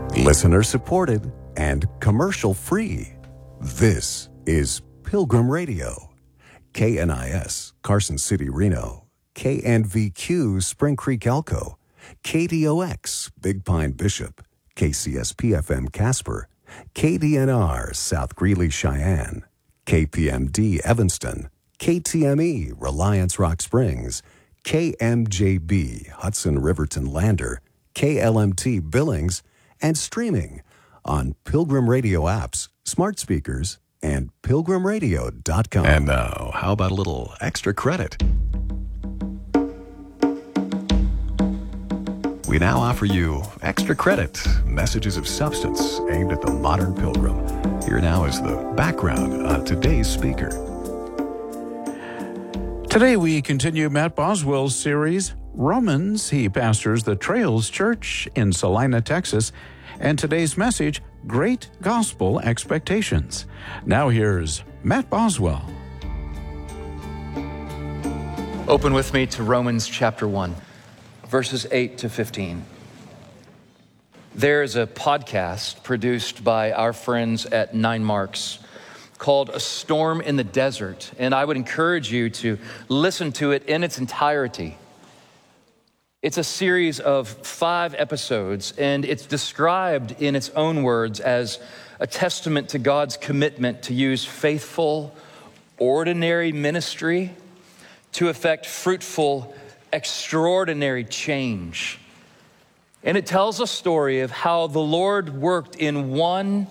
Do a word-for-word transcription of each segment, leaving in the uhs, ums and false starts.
Listener supported and commercial free. This is Pilgrim Radio. K N I S, Carson City, Reno. K N V Q, Spring Creek, Elko. K D O X, Big Pine, Bishop. K C S P F M, Casper. K D N R, South Greeley, Cheyenne. K P M D, Evanston. K T M E, Reliance, Rock Springs. K M J B, Hudson, Riverton, Lander. K L M T, Billings. And streaming on Pilgrim Radio apps, smart speakers, and pilgrim radio dot com. And now, how about a little extra credit? We now offer you extra credit, messages of substance aimed at the modern pilgrim. Here now is the background on today's speaker. Today we continue Matt Boswell's series, Romans. He pastors the Trails Church in Salina, Texas. And today's message, Great Gospel Expectations. Now here's Matt Boswell. Open with me to Romans chapter one, verses eight to fifteen. There's a podcast produced by our friends at Nine Marks called A Storm in the Desert, and I would encourage you to listen to it in its entirety. It's a series of five episodes, and it's described in its own words as a testament to God's commitment to use faithful, ordinary ministry to effect fruitful, extraordinary change. And it tells a story of how the Lord worked in one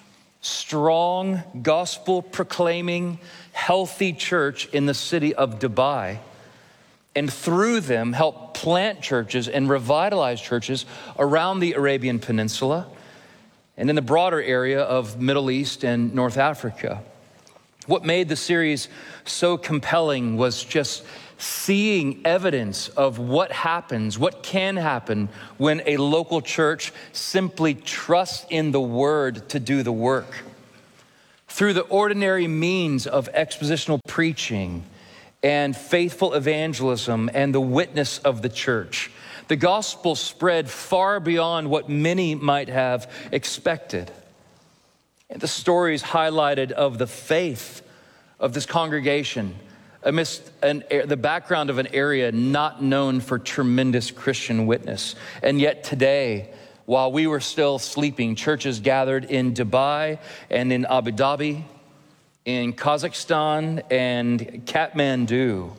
strong, gospel-proclaiming, healthy church in the city of Dubai, and through them help plant churches and revitalize churches around the Arabian Peninsula and in the broader area of Middle East and North Africa. What made the series so compelling was just seeing evidence of what happens, what can happen when a local church simply trusts in the word to do the work. Through the ordinary means of expositional preaching and faithful evangelism and the witness of the church, the gospel spread far beyond what many might have expected. And the stories highlighted of the faith of this congregation amidst an, the background of an area not known for tremendous Christian witness. And yet today, while we were still sleeping, churches gathered in Dubai and in Abu Dhabi, in Kazakhstan and Kathmandu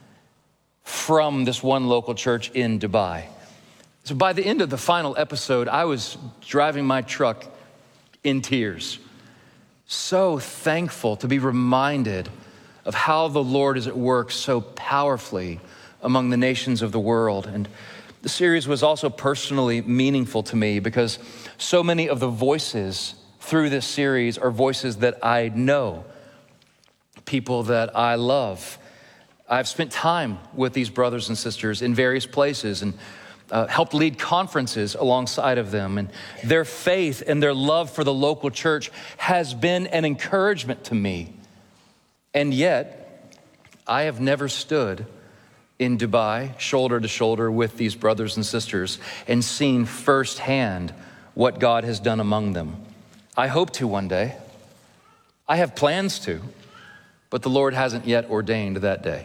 from this one local church in Dubai. So by the end of the final episode, I was driving my truck in tears. So thankful to be reminded of how the Lord is at work so powerfully among the nations of the world. And the series was also personally meaningful to me because so many of the voices through this series are voices that I know, people that I love. I've spent time with these brothers and sisters in various places and uh, helped lead conferences alongside of them. And their faith and their love for the local church has been an encouragement to me. And yet, I have never stood in Dubai, shoulder to shoulder with these brothers and sisters and seen firsthand what God has done among them. I hope to one day. I have plans to, but the Lord hasn't yet ordained that day.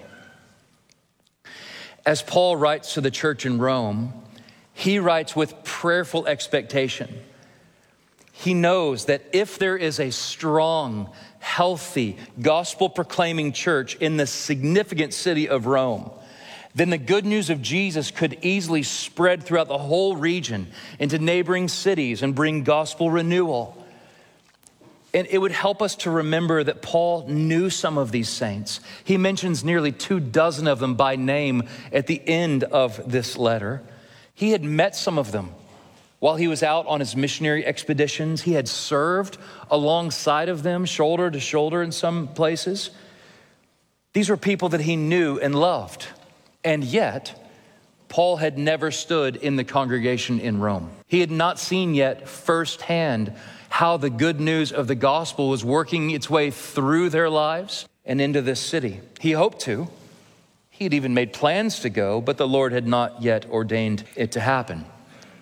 As Paul writes to the church in Rome, he writes with prayerful expectation. He knows that if there is a strong, healthy, gospel-proclaiming church in the significant city of Rome, then the good news of Jesus could easily spread throughout the whole region into neighboring cities and bring gospel renewal. And it would help us to remember that Paul knew some of these saints. He mentions nearly two dozen of them by name at the end of this letter. He had met some of them while he was out on his missionary expeditions. He had served alongside of them, shoulder to shoulder in some places. These were people that he knew and loved. And yet, Paul had never stood in the congregation in Rome. He had not seen yet firsthand how the good news of the gospel was working its way through their lives and into this city. He hoped to. He had even made plans to go, but the Lord had not yet ordained it to happen.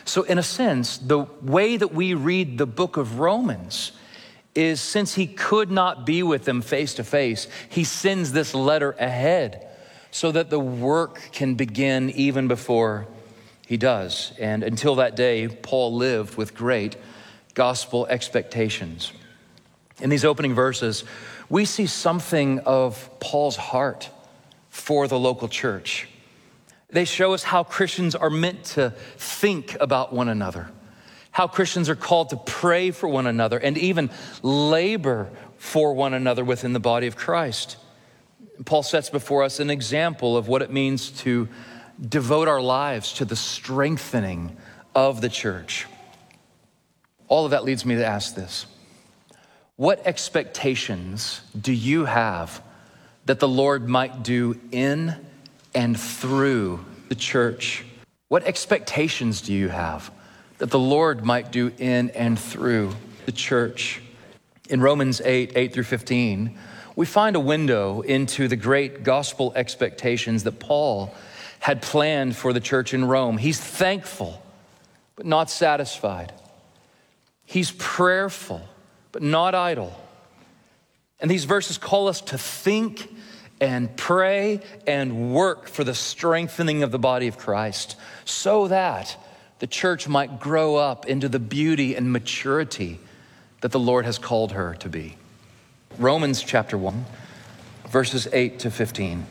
So in a sense, the way that we read the book of Romans is, since he could not be with them face to face, he sends this letter ahead so that the work can begin even before he does. And until that day, Paul lived with great gospel expectations. In these opening verses, we see something of Paul's heart for the local church. They show us how Christians are meant to think about one another, how Christians are called to pray for one another and even labor for one another within the body of Christ. Paul sets before us an example of what it means to devote our lives to the strengthening of the church. All of that leads me to ask this: what expectations do you have that the Lord might do in and through the church? What expectations do you have that the Lord might do in and through the church? In Romans eight, eight through fifteen, we find a window into the great gospel expectations that Paul had planned for the church in Rome. He's thankful, but not satisfied. He's prayerful, but not idle. And these verses call us to think and pray and work for the strengthening of the body of Christ, so that the church might grow up into the beauty and maturity that the Lord has called her to be. Romans chapter one, verses eight to fifteen.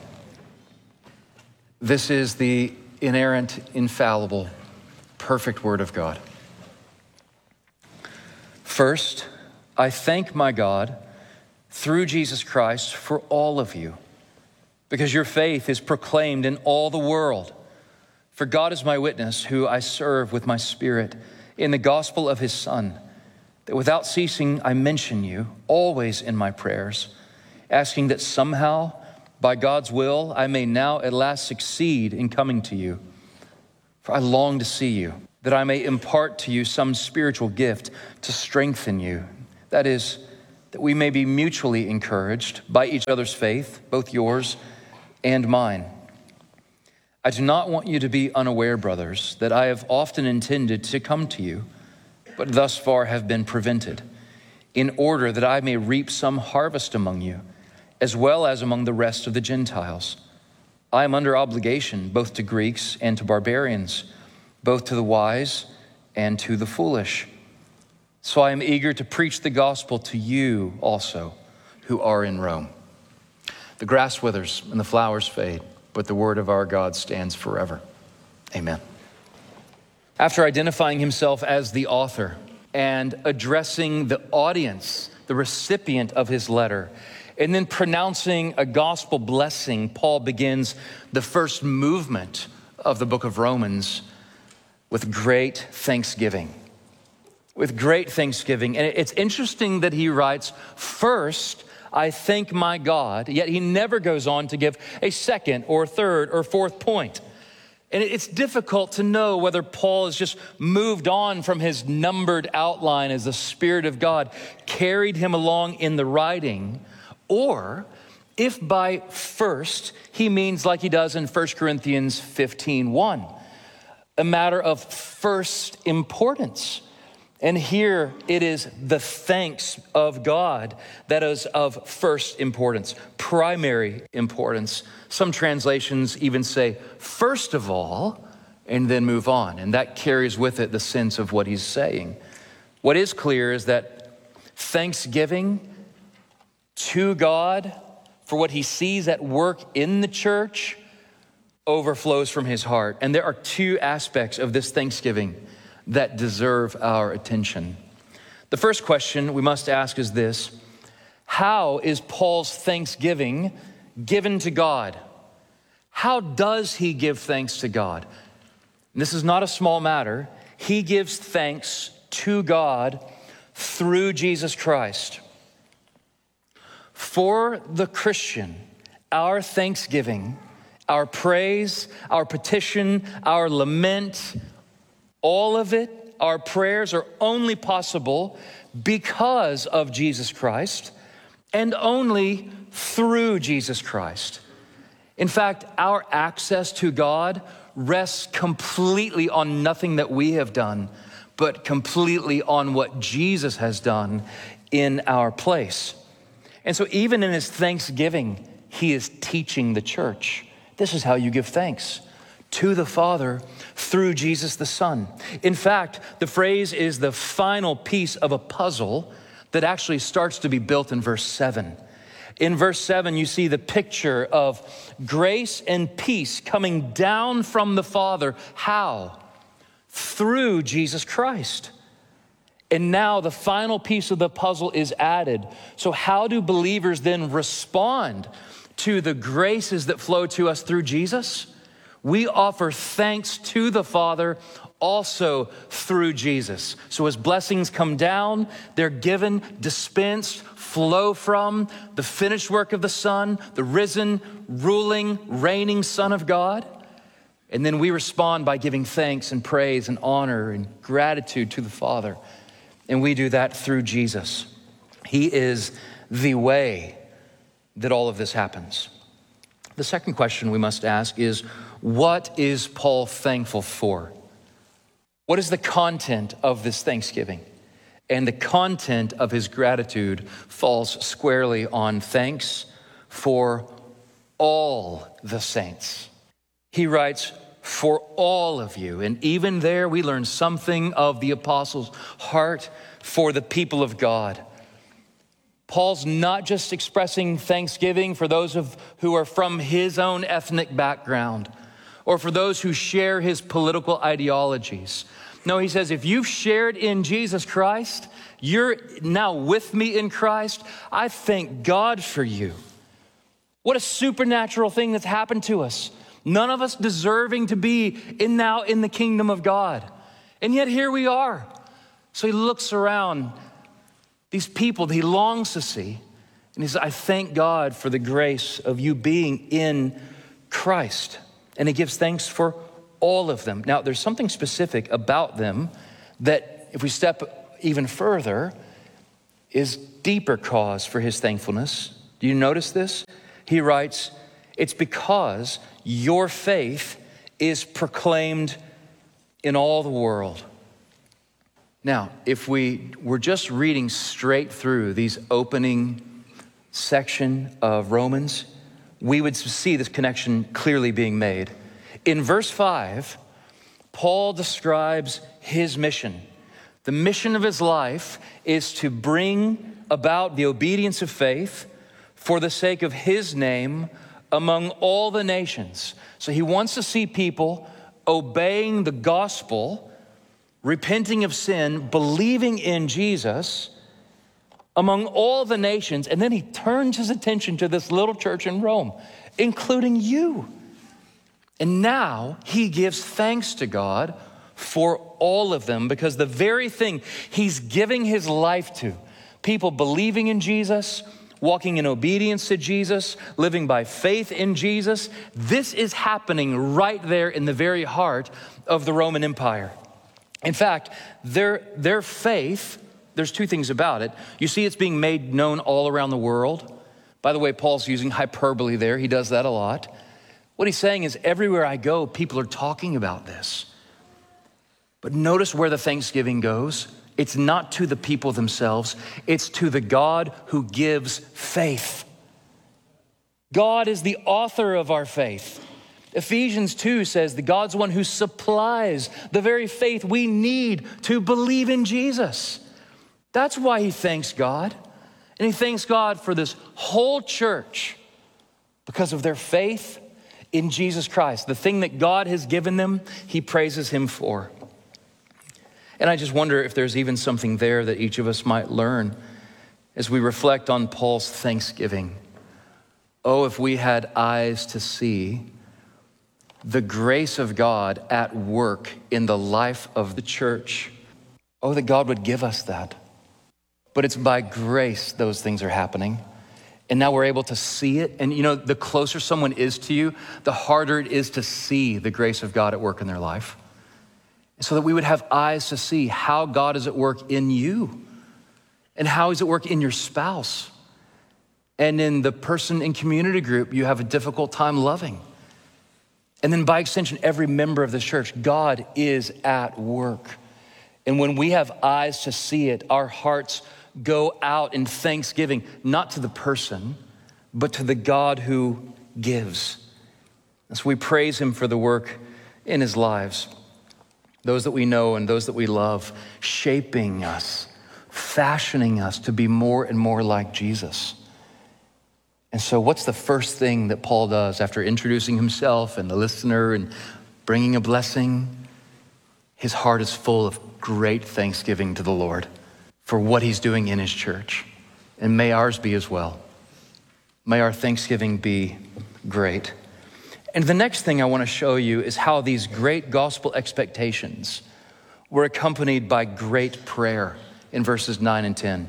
This is the inerrant, infallible, perfect word of God. First, I thank my God through Jesus Christ for all of you, because your faith is proclaimed in all the world. For God is my witness, who I serve with my spirit in the gospel of his Son, that without ceasing I mention you always in my prayers, asking that somehow, by God's will, I may now at last succeed in coming to you. For I long to see you, that I may impart to you some spiritual gift to strengthen you. That is, that we may be mutually encouraged by each other's faith, both yours and mine. I do not want you to be unaware, brothers, that I have often intended to come to you, but thus far have been prevented, in order that I may reap some harvest among you, as well as among the rest of the Gentiles. I am under obligation both to Greeks and to barbarians, both to the wise and to the foolish. So I am eager to preach the gospel to you also, who are in Rome. The grass withers and the flowers fade, but the word of our God stands forever. Amen. After identifying himself as the author and addressing the audience, the recipient of his letter, and then pronouncing a gospel blessing, Paul begins the first movement of the book of Romans with great thanksgiving. With great thanksgiving. And it's interesting that he writes, first, I thank my God, yet he never goes on to give a second or third or fourth point. And it's difficult to know whether Paul has just moved on from his numbered outline as the Spirit of God carried him along in the writing, or if by first he means, like he does in First Corinthians fifteen one, a matter of first importance. And here it is the thanks of God that is of first importance, primary importance. Some translations even say, first of all, and then move on. And that carries with it the sense of what he's saying. What is clear is that thanksgiving to God for what he sees at work in the church overflows from his heart. And there are two aspects of this thanksgiving that deserve our attention. The first question we must ask is this: how is Paul's thanksgiving given to God? How does he give thanks to God? And this is not a small matter. He gives thanks to God through Jesus Christ. For the Christian, our thanksgiving, our praise, our petition, our lament, all of it, our prayers are only possible because of Jesus Christ and only through Jesus Christ. In fact, our access to God rests completely on nothing that we have done, but completely on what Jesus has done in our place. And so even in his thanksgiving, he is teaching the church. This is how you give thanks: to the Father through Jesus the Son. In fact, the phrase is the final piece of a puzzle that actually starts to be built in verse seven. In verse seven, you see the picture of grace and peace coming down from the Father. How? Through Jesus Christ. And now the final piece of the puzzle is added. So how do believers then respond to the graces that flow to us through Jesus? We offer thanks to the Father also through Jesus. So as blessings come down, they're given, dispensed, flow from the finished work of the Son, the risen, ruling, reigning Son of God. And then we respond by giving thanks and praise and honor and gratitude to the Father. And we do that through Jesus. He is the way that all of this happens. The second question we must ask is, what is Paul thankful for? What is the content of this thanksgiving? And the content of his gratitude falls squarely on thanks for all the saints. He writes, for all of you. And even there we learn something of the apostle's heart for the people of God. Paul's not just expressing thanksgiving for those of who are from his own ethnic background or for those who share his political ideologies. No, he says, if you've shared in Jesus Christ, you're now with me in Christ, I thank God for you. What a supernatural thing that's happened to us. None of us deserving to be in now in the kingdom of God. And yet here we are. So he looks around these people that he longs to see, and he says, I thank God for the grace of you being in Christ. And he gives thanks for all of them. Now, there's something specific about them that, if we step even further, is deeper cause for his thankfulness. Do you notice this? He writes, it's because your faith is proclaimed in all the world. Now, if we were just reading straight through these opening section of Romans, we would see this connection clearly being made. In verse five, Paul describes his mission. The mission of his life is to bring about the obedience of faith for the sake of his name among all the nations. So he wants to see people obeying the gospel, repenting of sin, believing in Jesus among all the nations. And then he turns his attention to this little church in Rome, including you. And now he gives thanks to God for all of them, because the very thing he's giving his life to, people believing in Jesus, walking in obedience to Jesus, living by faith in Jesus, this is happening right there in the very heart of the Roman Empire. In fact, their, their faith, there's two things about it. You see it's being made known all around the world. By the way, Paul's using hyperbole there. He does that a lot. What he's saying is, everywhere I go, people are talking about this. But notice where the thanksgiving goes. It's not to the people themselves. It's to the God who gives faith. God is the author of our faith. Ephesians two says that God's the one who supplies the very faith we need to believe in Jesus. That's why he thanks God. And he thanks God for this whole church because of their faith in Jesus Christ. The thing that God has given them, he praises him for. And I just wonder if there's even something there that each of us might learn as we reflect on Paul's thanksgiving. Oh, if we had eyes to see the grace of God at work in the life of the church. Oh, that God would give us that. But it's by grace those things are happening. And now we're able to see it. And you know, the closer someone is to you, the harder it is to see the grace of God at work in their life. So that we would have eyes to see how God is at work in you and how he's at work in your spouse and in the person in community group you have a difficult time loving. And then by extension, every member of this church, God is at work. And when we have eyes to see it, our hearts go out in thanksgiving, not to the person, but to the God who gives. And so we praise him for the work in his lives, those that we know and those that we love, shaping us, fashioning us to be more and more like Jesus. And so what's the first thing that Paul does after introducing himself and the listener and bringing a blessing? His heart is full of great thanksgiving to the Lord for what he's doing in his church. And may ours be as well. May our thanksgiving be great. And the next thing I want to show you is how these great gospel expectations were accompanied by great prayer in verses nine and ten.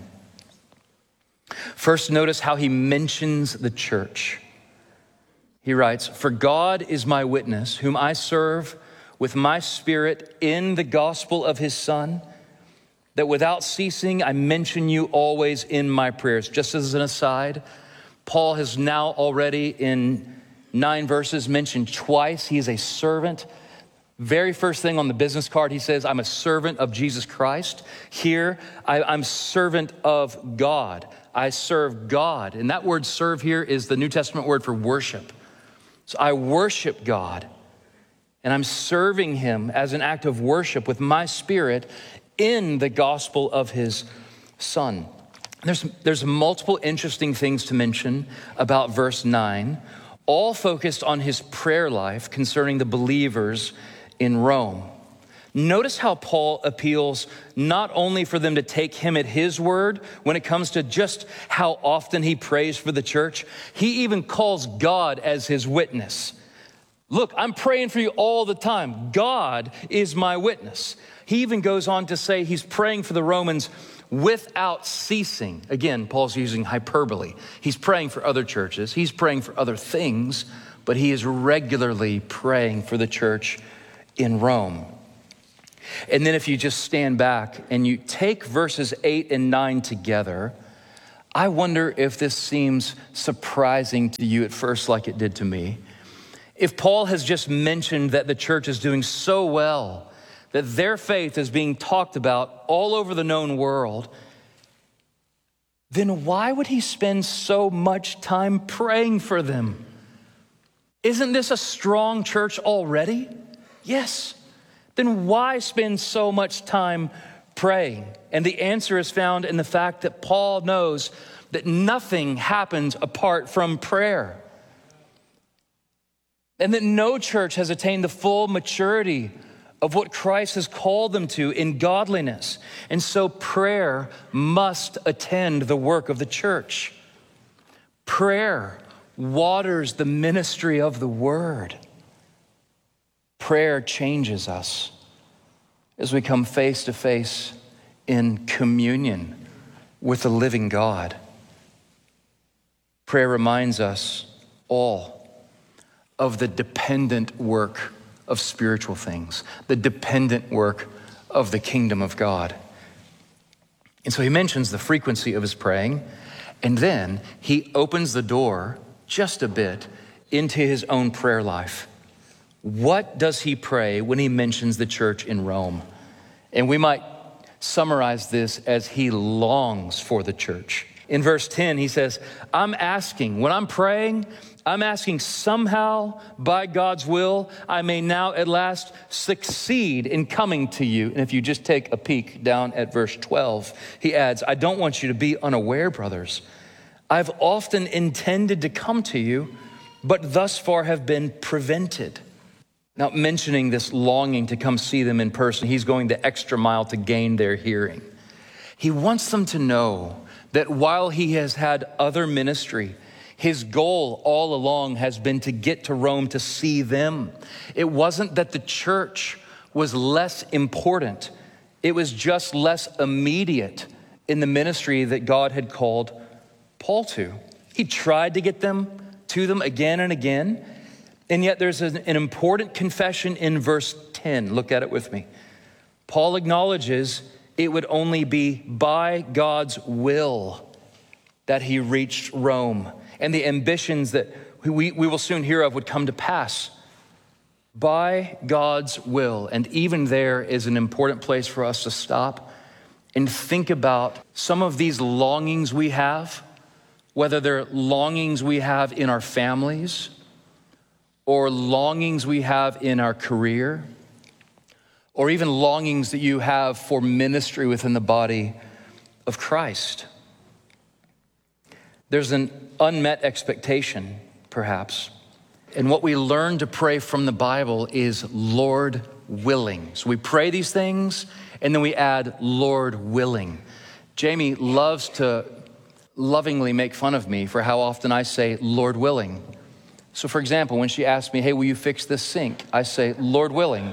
First, notice how he mentions the church. He writes, "For God is my witness, whom I serve with my spirit in the gospel of his Son, that without ceasing I mention you always in my prayers." Just as an aside, Paul has now already in nine verses mentioned twice he is a servant. Very first thing on the business card, he says, I'm a servant of Jesus Christ. Here, I, I'm servant of God. I serve God. And that word serve here is the New Testament word for worship. So I worship God, and I'm serving him as an act of worship with my spirit in the gospel of his Son. There's, there's multiple interesting things to mention about verse nine, all focused on his prayer life concerning the believers in Rome. Notice how Paul appeals not only for them to take him at his word when it comes to just how often he prays for the church, he even calls God as his witness. Look, I'm praying for you all the time. God is my witness. He even goes on to say he's praying for the Romans without ceasing. Again, Paul's using hyperbole. He's praying for other churches. He's praying for other things, but he is regularly praying for the church in Rome. And then if you just stand back and you take verses eight and nine together, I wonder if this seems surprising to you at first like it did to me. If Paul has just mentioned that the church is doing so well, that their faith is being talked about all over the known world, then why would he spend so much time praying for them? Isn't this a strong church already? Yes. Then why spend so much time praying? And the answer is found in the fact that Paul knows that nothing happens apart from prayer, and that no church has attained the full maturity of what Christ has called them to in godliness. And so prayer must attend the work of the church. Prayer waters the ministry of the word. Prayer changes us as we come face to face in communion with the living God. Prayer reminds us all of the dependent work of spiritual things, the dependent work of the kingdom of God. And so he mentions the frequency of his praying, and then he opens the door just a bit into his own prayer life. What does he pray when he mentions the church in Rome? And we might summarize this as he longs for the church. In verse ten, he says, I'm asking, when I'm praying, I'm asking somehow by God's will, I may now at last succeed in coming to you. And if you just take a peek down at verse twelve, he adds, I don't want you to be unaware, brothers. I've often intended to come to you, but thus far have been prevented. Now, mentioning this longing to come see them in person, he's going the extra mile to gain their hearing. He wants them to know that while he has had other ministry, his goal all along has been to get to Rome to see them. It wasn't that the church was less important. It was just less immediate in the ministry that God had called Paul to. He tried to get them to them again and again. And yet there's an, an important confession in verse ten. Look at it with me. Paul acknowledges it would only be by God's will that he reached Rome, and the ambitions that we, we will soon hear of would come to pass. By God's will, and even there is an important place for us to stop and think about some of these longings we have, whether they're longings we have in our families or longings we have in our career, or even longings that you have for ministry within the body of Christ. There's an unmet expectation, perhaps. And what we learn to pray from the Bible is Lord willing. So we pray these things, and then we add Lord willing. Jamie loves to lovingly make fun of me for how often I say Lord willing. So for example, when she asks me, hey, will you fix this sink? I say, Lord willing.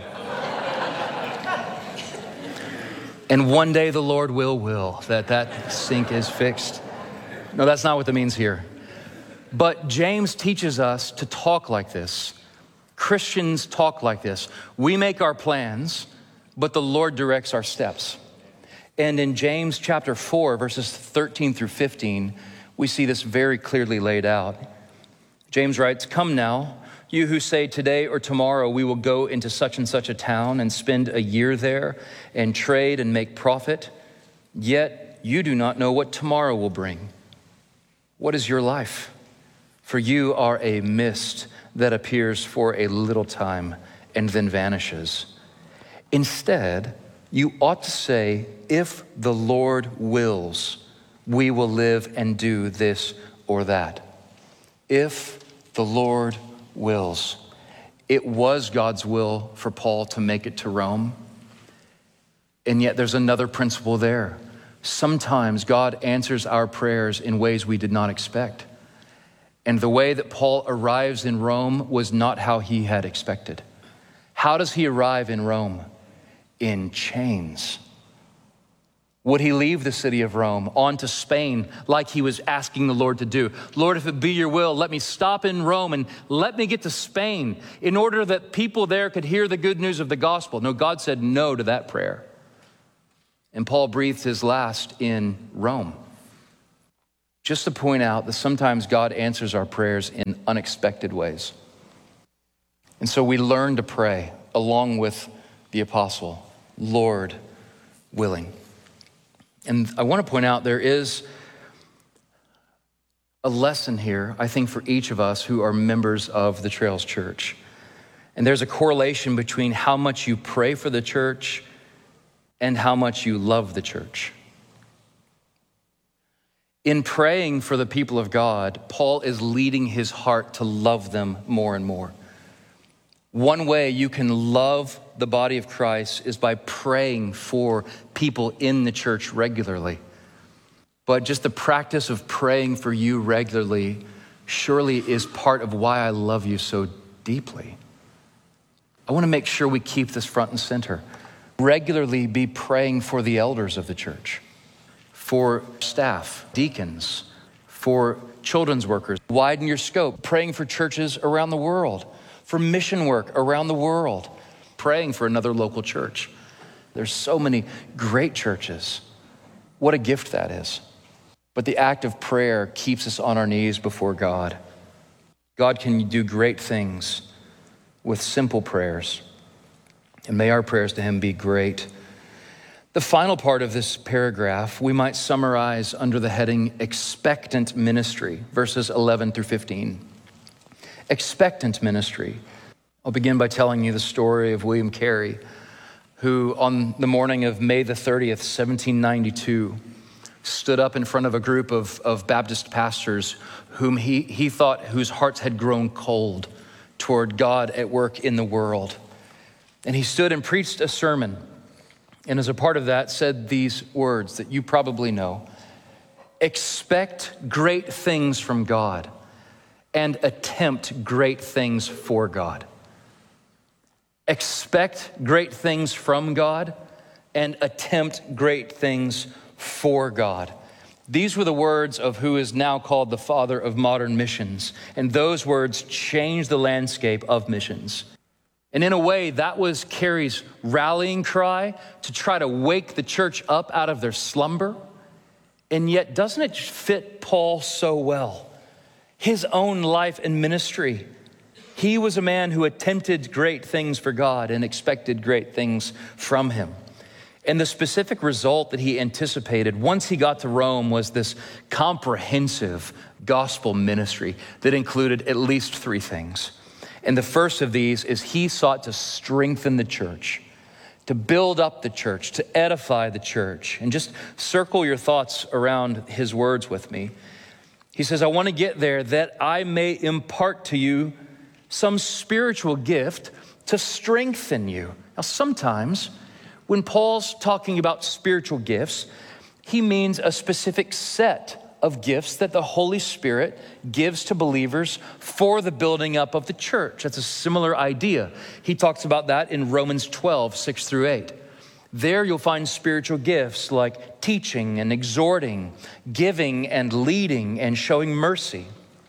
And one day the Lord will will that that sink is fixed. No, that's not what that means here. But James teaches us to talk like this. Christians talk like this. We make our plans, but the Lord directs our steps. And in James chapter four, verses thirteen through fifteen, we see this very clearly laid out. James writes, come now, you who say today or tomorrow we will go into such and such a town and spend a year there and trade and make profit, yet you do not know what tomorrow will bring. What is your life? For you are a mist that appears for a little time and then vanishes. Instead, you ought to say, if the Lord wills, we will live and do this or that. If the Lord wills. It was God's will for Paul to make it to Rome. And yet there's another principle there. Sometimes God answers our prayers in ways we did not expect. And the way that Paul arrives in Rome was not how he had expected. How does he arrive in Rome? In chains. Would he leave the city of Rome on to Spain like he was asking the Lord to do? Lord, if it be your will, let me stop in Rome and let me get to Spain in order that people there could hear the good news of the gospel. No, God said no to that prayer. And Paul breathed his last in Rome. Just to point out that sometimes God answers our prayers in unexpected ways. And so we learn to pray along with the apostle, Lord willing. And I want to point out there is a lesson here, I think, for each of us who are members of the Trails Church. And there's a correlation between how much you pray for the church and how much you love the church. In praying for the people of God, Paul is leading his heart to love them more and more. One way you can love the body of Christ is by praying for people in the church regularly. But just the practice of praying for you regularly surely is part of why I love you so deeply. I want to make sure we keep this front and center. Regularly be praying for the elders of the church, for staff, deacons, for children's workers. Widen your scope, praying for churches around the world, for mission work around the world, praying for another local church. There's so many great churches. What a gift that is. But the act of prayer keeps us on our knees before God. God can do great things with simple prayers. And may our prayers to him be great. The final part of this paragraph, we might summarize under the heading expectant ministry, verses eleven through fifteen. Expectant ministry. I'll begin by telling you the story of William Carey, who on the morning of May the thirtieth, seventeen ninety-two, stood up in front of a group of, of Baptist pastors whom he, he thought, whose hearts had grown cold toward God at work in the world. And he stood and preached a sermon. And as a part of that, said these words that you probably know: expect great things from God and attempt great things for God. Expect great things from God and attempt great things for God. These were the words of who is now called the father of modern missions. And those words changed the landscape of missions. And in a way, that was Carey's rallying cry to try to wake the church up out of their slumber. And yet, doesn't it fit Paul so well? His own life and ministry. He was a man who attempted great things for God and expected great things from him. And the specific result that he anticipated once he got to Rome was this comprehensive gospel ministry that included at least three things. And the first of these is he sought to strengthen the church, to build up the church, to edify the church. And just circle your thoughts around his words with me. He says, I want to get there that I may impart to you some spiritual gift to strengthen you. Now, sometimes when Paul's talking about spiritual gifts, he means a specific set of gifts that the Holy Spirit gives to believers for the building up of the church. That's a similar idea. He talks about that in Romans twelve, six through eight. There you'll find spiritual gifts like teaching and exhorting, giving and leading and showing mercy.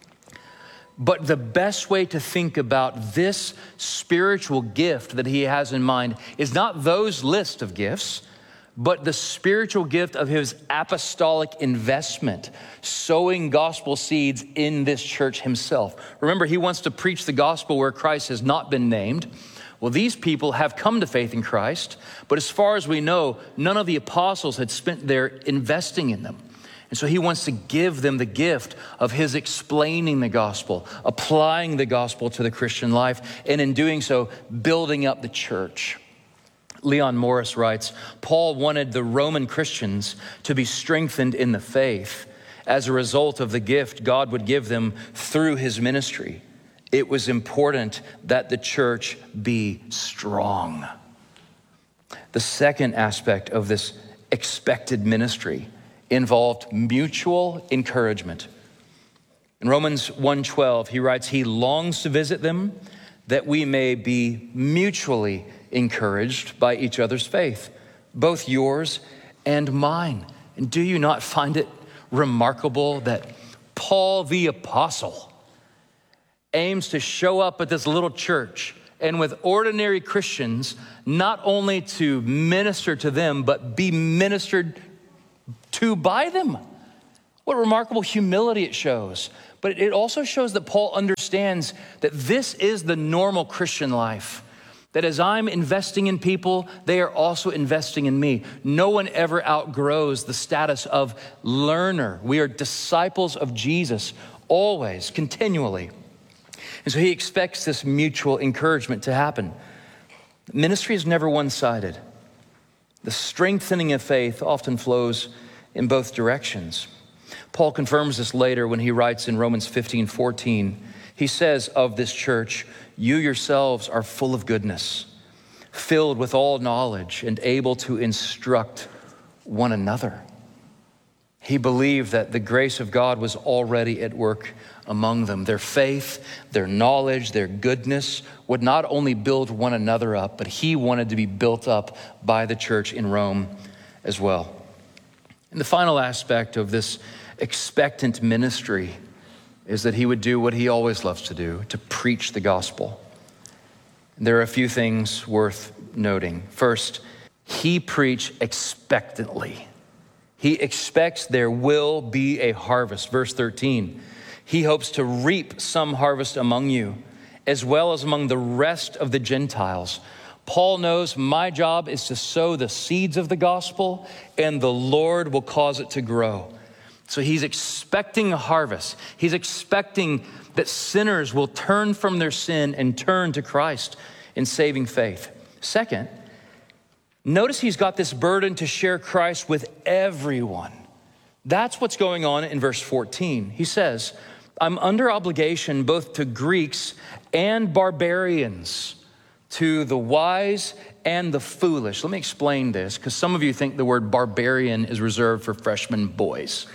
But the best way to think about this spiritual gift that he has in mind is not those list of gifts, but the spiritual gift of his apostolic investment, sowing gospel seeds in this church himself. Remember, he wants to preach the gospel where Christ has not been named. Well, these people have come to faith in Christ, but as far as we know, none of the apostles had spent their investing in them. And so he wants to give them the gift of his explaining the gospel, applying the gospel to the Christian life, and in doing so, building up the church. Leon Morris writes, Paul wanted the Roman Christians to be strengthened in the faith as a result of the gift God would give them through his ministry. It was important that the church be strong. The second aspect of this expected ministry involved mutual encouragement. In Romans one twelve, he writes, he longs to visit them that we may be mutually encouraged by each other's faith, both yours and mine. And do you not find it remarkable that Paul the apostle aims to show up at this little church and with ordinary Christians, not only to minister to them, but be ministered to by them? What remarkable humility it shows. But it also shows that Paul understands that this is the normal Christian life. That as I'm investing in people, they are also investing in me. No one ever outgrows the status of learner. We are disciples of Jesus, always, continually. And so he expects this mutual encouragement to happen. Ministry is never one-sided. The strengthening of faith often flows in both directions. Paul confirms this later when he writes in Romans fifteen fourteen. He says of this church, you yourselves are full of goodness, filled with all knowledge and able to instruct one another. He believed that the grace of God was already at work among them. Their faith, their knowledge, their goodness would not only build one another up, but he wanted to be built up by the church in Rome as well. And the final aspect of this expectant ministry is that he would do what he always loves to do, to preach the gospel. There are a few things worth noting. First, he preached expectantly. He expects there will be a harvest. Verse thirteen, he hopes to reap some harvest among you, as well as among the rest of the Gentiles. Paul knows my job is to sow the seeds of the gospel, and the Lord will cause it to grow. So he's expecting a harvest. He's expecting that sinners will turn from their sin and turn to Christ in saving faith. Second, notice he's got this burden to share Christ with everyone. That's what's going on in verse fourteen. He says, I'm under obligation both to Greeks and barbarians, to the wise and the foolish. Let me explain this, because some of you think the word barbarian is reserved for freshman boys.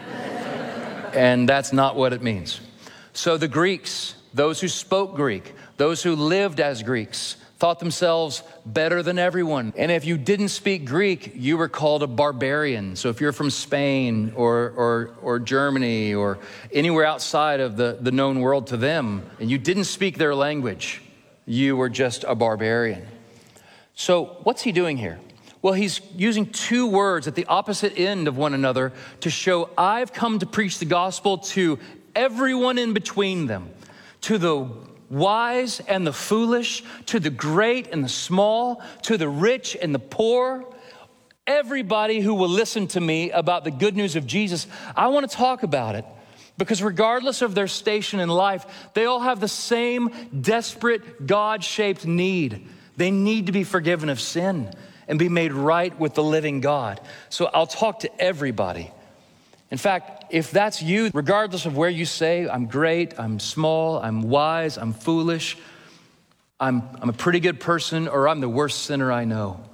And that's not what it means. So the Greeks, those who spoke Greek, those who lived as Greeks, thought themselves better than everyone. And if you didn't speak Greek, you were called a barbarian. So if you're from Spain or, or, or Germany or anywhere outside of the, the known world to them, and you didn't speak their language, you were just a barbarian. So what's he doing here? Well, he's using two words at the opposite end of one another to show I've come to preach the gospel to everyone in between them, to the wise and the foolish, to the great and the small, to the rich and the poor. Everybody who will listen to me about the good news of Jesus, I want to talk about it. Because regardless of their station in life, they all have the same desperate, God-shaped need. They need to be forgiven of sin and be made right with the living God. So I'll talk to everybody. In fact, if that's you, regardless of where you say, I'm great, I'm small, I'm wise, I'm foolish, I'm, I'm a pretty good person, or I'm the worst sinner I know.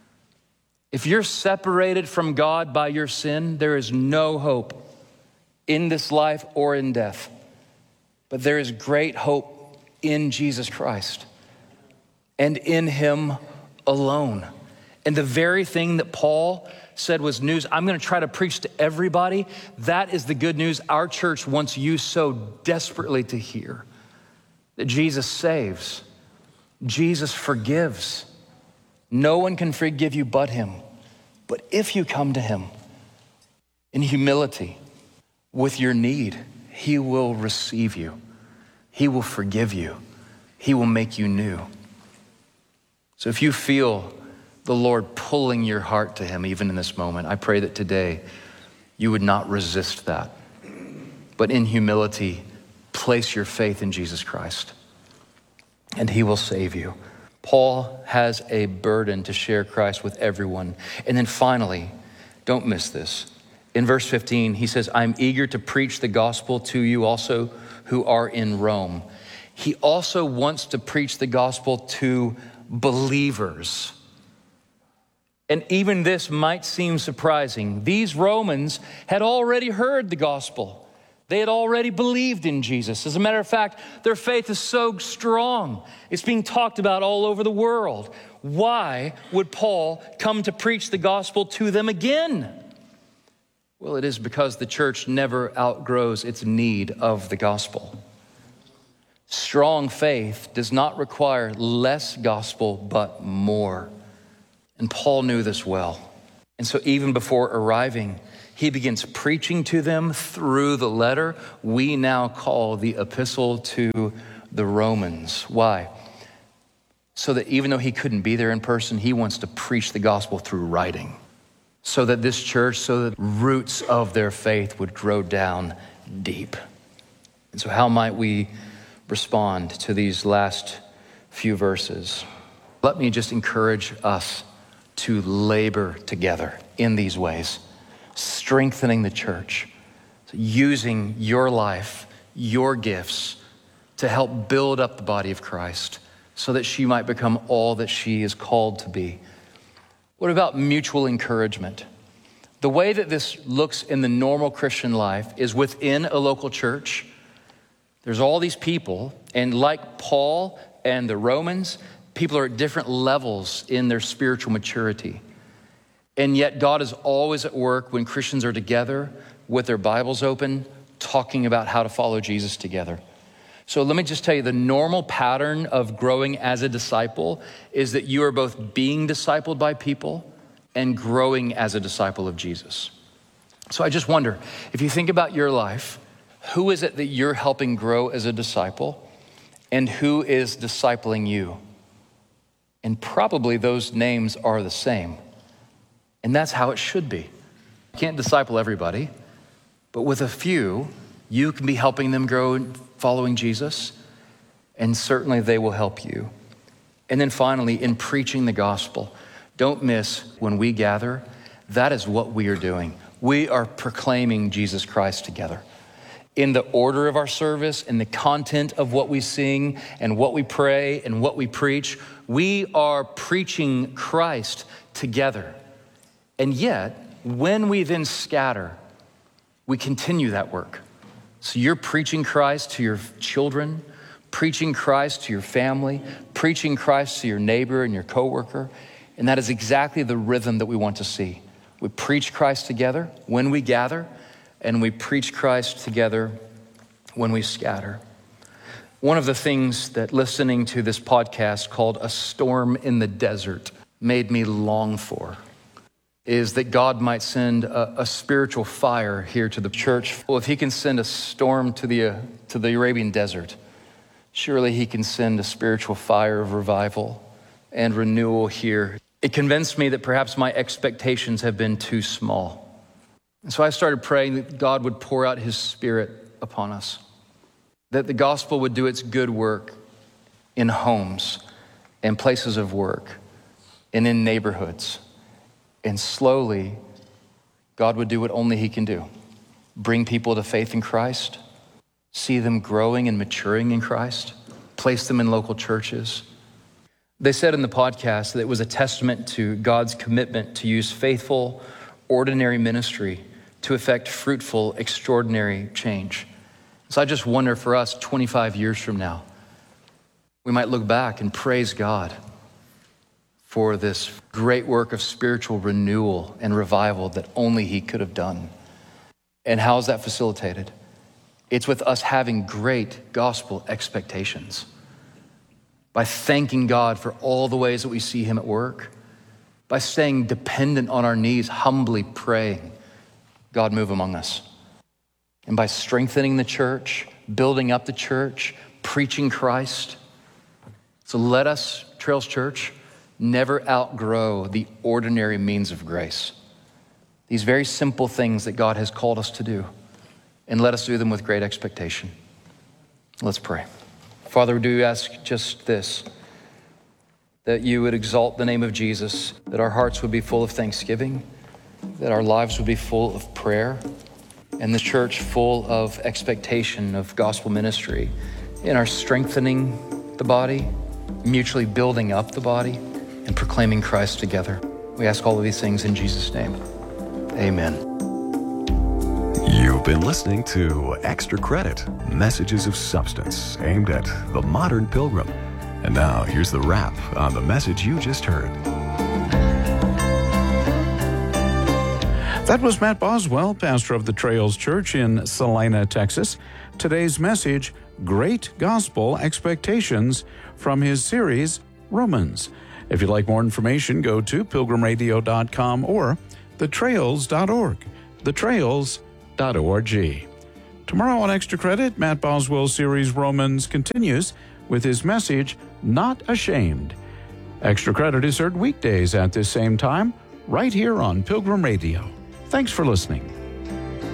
If you're separated from God by your sin, there is no hope in this life or in death. But there is great hope in Jesus Christ and in him alone. And the very thing that Paul said was news, I'm going to try to preach to everybody. That is the good news our church wants you so desperately to hear. That Jesus saves. Jesus forgives. No one can forgive you but him. But if you come to him in humility, with your need, he will receive you. He will forgive you. He will make you new. So if you feel the Lord pulling your heart to him, even in this moment, I pray that today you would not resist that, but in humility, place your faith in Jesus Christ, and he will save you. Paul has a burden to share Christ with everyone. And then finally, don't miss this. In verse fifteen, he says, I'm eager to preach the gospel to you also who are in Rome. He also wants to preach the gospel to believers. And even this might seem surprising. These Romans had already heard the gospel. They had already believed in Jesus. As a matter of fact, their faith is so strong. It's being talked about all over the world. Why would Paul come to preach the gospel to them again? Well, it is because the church never outgrows its need of the gospel. Strong faith does not require less gospel, but more. And Paul knew this well. And so even before arriving, he begins preaching to them through the letter we now call the epistle to the Romans. Why? So that even though he couldn't be there in person, he wants to preach the gospel through writing. So that this church, so that roots of their faith would grow down deep. And so how might we respond to these last few verses? Let me just encourage us to labor together in these ways, strengthening the church, using your life, your gifts to help build up the body of Christ so that she might become all that she is called to be. What about mutual encouragement? The way that this looks in the normal Christian life is within a local church. There's all these people, and like Paul and the Romans, people are at different levels in their spiritual maturity. And yet God is always at work when Christians are together with their Bibles open, talking about how to follow Jesus together. So let me just tell you, the normal pattern of growing as a disciple is that you are both being discipled by people and growing as a disciple of Jesus. So I just wonder, if you think about your life, who is it that you're helping grow as a disciple, and who is discipling you? And probably those names are the same. And that's how it should be. You can't disciple everybody, but with a few, you can be helping them grow in following Jesus, and certainly they will help you. And then finally, in preaching the gospel, don't miss when we gather, that is what we are doing. We are proclaiming Jesus Christ together. In the order of our service, in the content of what we sing and what we pray and what we preach, we are preaching Christ together. And yet, when we then scatter, we continue that work. So you're preaching Christ to your children, preaching Christ to your family, preaching Christ to your neighbor and your coworker, and that is exactly the rhythm that we want to see. We preach Christ together when we gather, and we preach Christ together when we scatter. One of the things that listening to this podcast called A Storm in the Desert made me long for is that God might send a, a spiritual fire here to the church. Well, if he can send a storm to the, uh, to the Arabian desert Surely he can send a spiritual fire of revival and renewal here. It convinced me that perhaps my expectations have been too small. And so I started praying that God would pour out his Spirit upon us, that the gospel would do its good work in homes and places of work and in neighborhoods. And slowly, God would do what only he can do. Bring people to faith in Christ, see them growing and maturing in Christ, place them in local churches. They said in the podcast that it was a testament to God's commitment to use faithful, ordinary ministry to effect fruitful, extraordinary change. So I just wonder for us twenty-five years from now, we might look back and praise God for this great work of spiritual renewal and revival that only he could have done. And how is that facilitated? It's with us having great gospel expectations. By thanking God for all the ways that we see him at work. By staying dependent on our knees, humbly praying, God move among us. And by strengthening the church, building up the church, preaching Christ. So let us, Trails Church, never outgrow the ordinary means of grace. These very simple things that God has called us to do. And let us do them with great expectation. Let's pray. Father, do you ask just this, that you would exalt the name of Jesus, that our hearts would be full of thanksgiving, that our lives would be full of prayer, and the church full of expectation of gospel ministry, in our strengthening the body, mutually building up the body, and proclaiming Christ together. We ask all of these things in Jesus' name. Amen. You've been listening to Extra Credit, Messages of Substance, aimed at the modern pilgrim. And now here's the wrap on the message you just heard. That was Matt Boswell, pastor of the Trails Church in Salina, Texas. Today's message, Great Gospel Expectations, from his series, Romans. If you'd like more information, go to pilgrim radio dot com or the trails dot org, the trails dot org. Tomorrow on Extra Credit, Matt Boswell's series Romans continues with his message, Not Ashamed. Extra Credit is heard weekdays at this same time, right here on Pilgrim Radio. Thanks for listening.